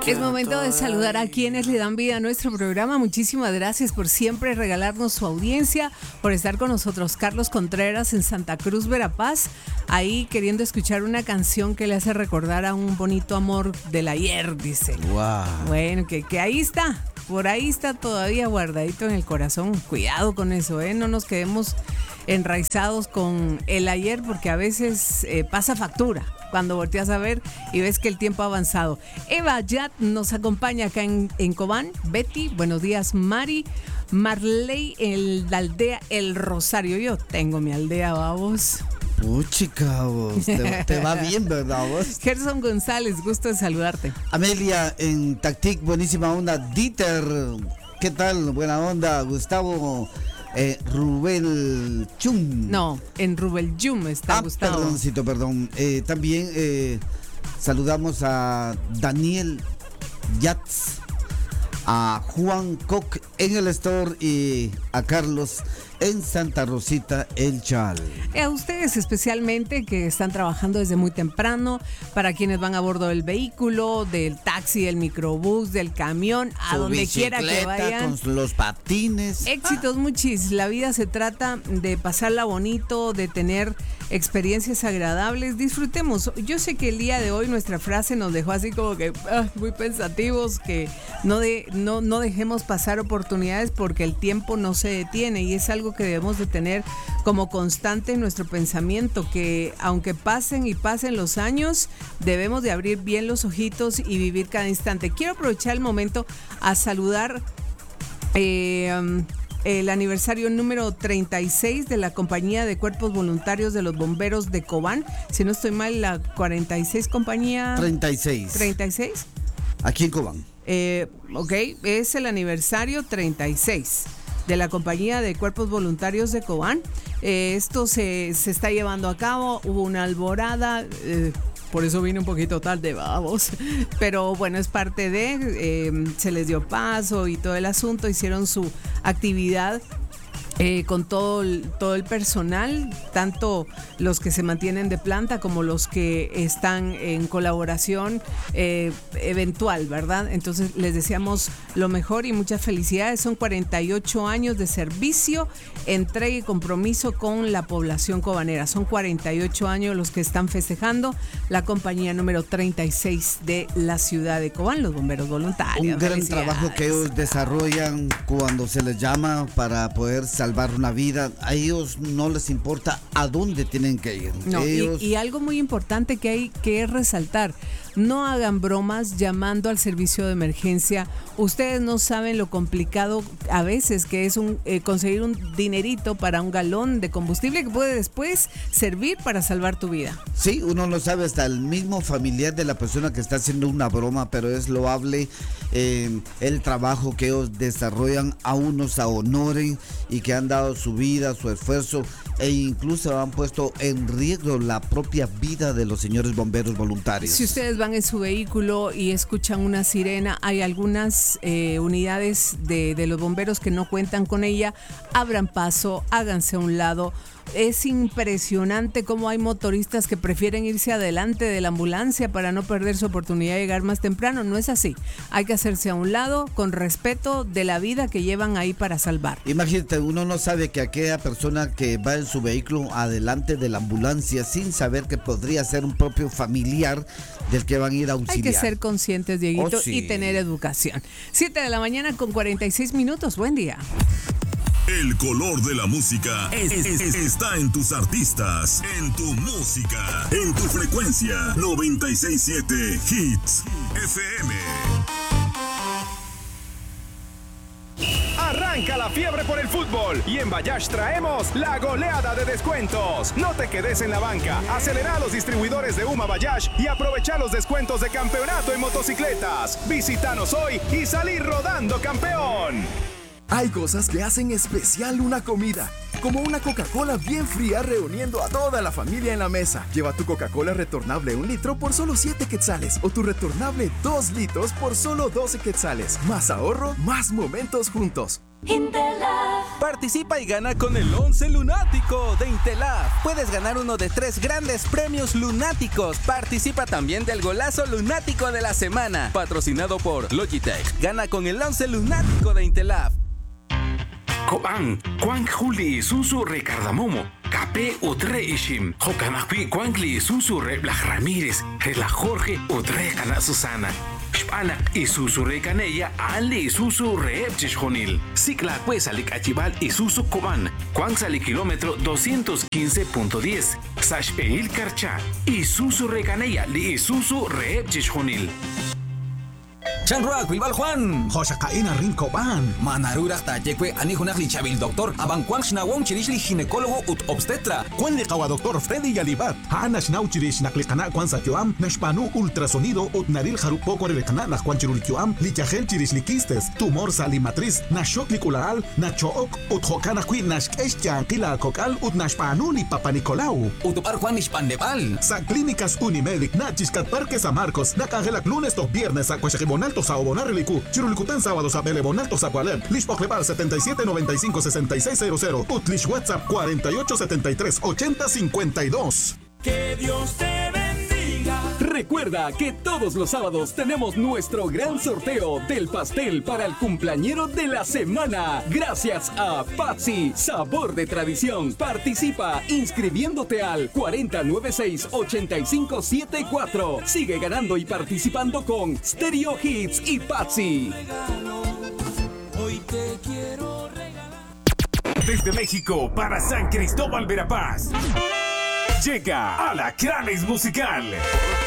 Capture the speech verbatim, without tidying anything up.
Es momento de saludar a quienes le dan vida a nuestro programa. Muchísimas gracias por siempre regalarnos su audiencia, por estar con nosotros. Carlos Contreras en Santa Cruz, Verapaz, ahí queriendo escuchar una canción que le hace recordar a un bonito amor del ayer, dice. Wow. Bueno, que, que ahí está, por ahí está todavía guardadito en el corazón. Cuidado con eso, ¿eh? No nos quedemos enraizados con el ayer, porque a veces eh, pasa factura cuando volteas a ver y ves que el tiempo ha avanzado. Eva Yat nos acompaña acá en, en Cobán. Betty, buenos días. Mari, Marley en la aldea El Rosario. Yo tengo mi aldea, vamos. Puchica, vos. Te, te va bien, ¿verdad, vos? Gerson González, gusto de saludarte. Amelia en Tactic, buenísima onda. Dieter, ¿qué tal? Buena onda. Gustavo. Eh, Rubel Chum. No, en Rubel Chum está ah, Gustavo. Perdoncito, perdón. Eh, también eh, saludamos a Daniel Yats, a Juan Koch en el store y a Carlos en Santa Rosita, El Chal. A ustedes especialmente que están trabajando desde muy temprano, para quienes van a bordo del vehículo, del taxi, del microbús, del camión, a Su donde quiera que vayan. Con los patines. Éxitos, muchis. La vida se trata de pasarla bonito, de tener experiencias agradables. Disfrutemos. Yo sé que el día de hoy nuestra frase nos dejó así como que ah, muy pensativos, que no, de, no, no dejemos pasar oportunidades porque el tiempo no se detiene, y es algo que debemos de tener como constante en nuestro pensamiento, que aunque pasen y pasen los años, debemos de abrir bien los ojitos y vivir cada instante. Quiero aprovechar el momento a saludar eh, um, el aniversario número treinta y seis de la Compañía de Cuerpos Voluntarios de los Bomberos de Cobán. Si no estoy mal, la cuarenta y seis compañía... treinta y seis. ¿treinta y seis? Aquí en Cobán. Eh, ok, es el aniversario treinta y seis de la Compañía de Cuerpos Voluntarios de Cobán. Eh, esto se, se está llevando a cabo, hubo una alborada, eh, por eso vine un poquito tarde, vamos, pero bueno, es parte de, eh, se les dio paso y todo el asunto, hicieron su actividad Eh, con todo el, todo el personal, tanto los que se mantienen de planta como los que están en colaboración eh, eventual, ¿verdad? Entonces les deseamos lo mejor y muchas felicidades. Son cuarenta y ocho años de servicio, entrega y compromiso con la población cobanera. Son cuarenta y ocho años los que están festejando la compañía número treinta y seis de la ciudad de Cobán, los bomberos voluntarios. Un gran trabajo que ellos desarrollan cuando se les llama para poder salvar una vida. A ellos no les importa a dónde tienen que ir. No, ellos... y, y algo muy importante que hay que resaltar: no hagan bromas llamando al servicio de emergencia. Ustedes no saben lo complicado a veces que es un, eh, conseguir un dinerito para un galón de combustible que puede después servir para salvar tu vida. Sí, uno lo sabe, hasta el mismo familiar de la persona que está haciendo una broma, pero es loable eh, el trabajo que ellos desarrollan, a unos a honoren y que han dado su vida, su esfuerzo, e incluso han puesto en riesgo la propia vida de los señores bomberos voluntarios. Si ustedes van en su vehículo y escuchan una sirena, hay algunas eh, unidades de, de los bomberos que no cuentan con ella. Abran paso, háganse a un lado. Es impresionante cómo hay motoristas que prefieren irse adelante de la ambulancia para no perder su oportunidad de llegar más temprano. No es así. Hay que hacerse a un lado con respeto de la vida que llevan ahí para salvar. Imagínate, uno no sabe que aquella persona que va en su vehículo adelante de la ambulancia, sin saber que podría ser un propio familiar del que van a ir a auxiliar. Hay que ser conscientes, Dieguito, oh, sí. y tener educación. siete de la mañana con cuarenta y seis minutos. Buen día. El color de la música es, es, es, está en tus artistas, en tu música, en tu frecuencia. noventa y seis punto siete Hits F M. Arranca la fiebre por el fútbol y en Bayash traemos la goleada de descuentos. No te quedes en la banca. Acelera a los distribuidores de Uma Bayash y aprovecha los descuentos de campeonato en motocicletas. Visítanos hoy y salí rodando campeón. Hay cosas que hacen especial una comida, como una Coca-Cola bien fría reuniendo a toda la familia en la mesa. Lleva tu Coca-Cola retornable un litro por solo siete quetzales o tu retornable dos litros por solo doce quetzales. Más ahorro, más momentos juntos. Intelab. Participa y gana con el once lunático de Intelab. Puedes ganar uno de tres grandes premios lunáticos. Participa también del golazo lunático de la semana, patrocinado por Logitech. Gana con el once lunático de Intelab. Koan, Kwang Juli Isuzu Recardamomo, Capé Utre Ishim, Jokanakwi Kwangli Isuzu Reblach Ramírez, Rela Jorge Utre Kana Susana. Shpanak Isuzu Recaneya, Ale Isuzu Reepchish Jonil. Cicla Cuesalik Achibal Isuzu Koban, Kwang Sali kilómetro doscientos quince punto diez. Sashpeil Karcha, Isuzu Recaneya, Li Isuzu Reepchish Jonil. Chanrua Kuibal Juan, Josha Kaina Rincoban, Manarura Tayekwe, Anijunak Lichabil Doctor, Abankwang Shnawon Chirishli ginecólogo ut obstetra. Juan Licawa Doctor Freddy Yalibat, Hanash Nauchirish Naklikana Kwan Sakyoam, Nashpanu Ultrasonido ut Naril Harupoko Rekana la Juan Chirulkyoam, Lichagel Chirishlikistes, Tumor Salimatriz, Nashok Likulaal, Nachook ut Hokana Qui Nashkeshtian Kila Kokal ut Nashpanu Li Papa Nicolau. Utupar Juan Nishpandepal. Sa Clínicas Unimedic, Nachiscat Parque San Marcos, Nakangelak lunes to viernes a Cuachibonal to Saobonar Relicu, Chirulcután sábados a Belebonal to Zagualep, Lishpok Lepal setenta y siete noventa y cinco sesenta y seis cero cero, Utlish WhatsApp cuarenta y ocho setenta y tres ochenta cincuenta y dos. Que Dios te bendiga. Recuerda que todos los sábados tenemos nuestro gran sorteo del pastel para el cumpleañero de la semana. Gracias a Patsy, sabor de tradición. Participa inscribiéndote al cuatro cero nueve seis ocho cinco siete cuatro. Sigue ganando y participando con Stereo Hits y Patsy. Hoy te quiero regalar. Desde México para San Cristóbal Verapaz. Llega Alacranes Musical.